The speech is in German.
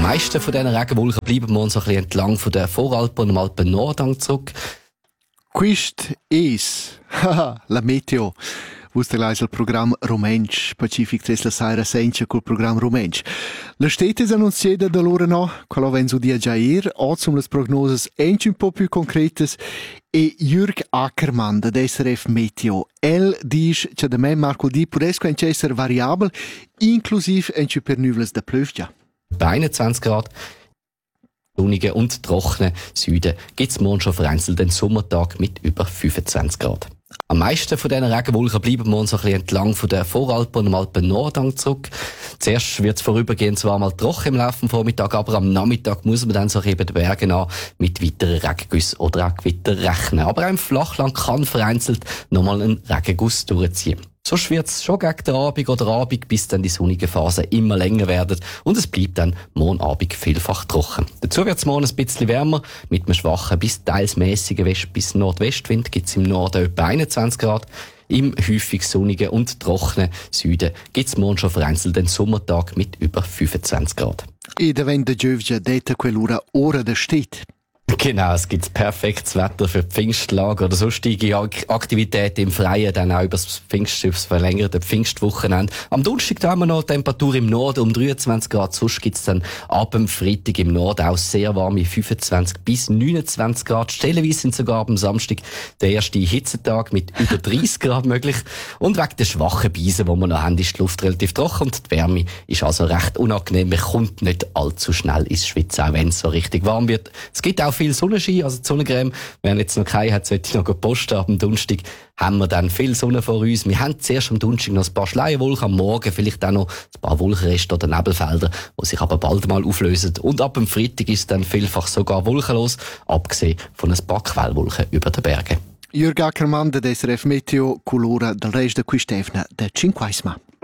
meisten von diesen Regenwolken bleiben wir uns ein bisschen entlang von der Voralpen und dem Alpen-Nordhang zurück. Quist es, la meteo. Vostra gleich il programma Romensch, Pacific 3 la Saira Sencha col programma Romensch. La stete annunziata da loro no, quello venzo dia già oggi le prognose un po' più concrete e Jürg Ackermann da SRF Meteo. El dice che da me Marco di puresco essere variabile, inclusive un per nuvels da pluvia. Bei 21 Grad. Sonnigen und trockenen Süden gibt es morgen schon vereinzelt den Sommertag mit über 25 Grad. Am meisten von diesen Regenwolken bleiben wir uns ein bisschen entlang von der Voralpen und dem Alpen-Nordhang zurück. Zuerst wird es vorübergehend zwar mal trocken im Laufe des Vormittags, aber am Nachmittag muss man dann so eben die Berge an mit weiteren Regengüssen oder auch Gewitter rechnen. Aber auch im Flachland kann vereinzelt nochmal ein Regenguss durchziehen. Sonst wird es schon gegen den Abend bis dann die sonnigen Phasen immer länger werden und es bleibt dann morgen Abend vielfach trocken. Dazu wird es morgen ein bisschen wärmer. Mit einem schwachen bis teils mäßigen West- bis Nordwestwind gibt es im Norden etwa 21 Grad. Im häufig sonnigen und trockenen Süden gibt es morgen schon vereinzelt den Sommertag mit über 25 Grad. E da wenn der Giovgia detta quell'ora ora da steht. Genau, es gibt perfektes Wetter für Pfingstlager oder sonstige Aktivitäten im Freien, dann auch über das verlängerte Pfingstwochenende. Am Donnerstag haben wir noch Temperatur im Norden um 23 Grad, sonst gibt's dann ab dem Freitag im Norden auch sehr warme 25 bis 29 Grad. Stellenweise sind sogar am Samstag der erste Hitzetag mit über 30 Grad möglich. Und wegen der schwachen Beise, die wir noch haben, ist die Luft relativ trocken und die Wärme ist also recht unangenehm. Man kommt nicht allzu schnell ins Schwitzen, auch wenn es so richtig warm wird. Es gibt auch viel Sonnenschein, also die Sonnencreme. Wer jetzt noch keine hat, sollte ich noch posten. Am Donnerstag haben wir dann viel Sonne vor uns. Wir haben zuerst am Donnerstag noch ein paar Schleierwolken, am Morgen vielleicht auch noch ein paar Wolkenreste oder Nebelfelder, die sich aber bald mal auflösen. Und ab dem Freitag ist dann vielfach sogar wolkenlos, abgesehen von ein paar Quellwolken über den Bergen. Jürg Ackermann, der SRF Meteo, colora del resto qui Stefna, der Cinquaisma.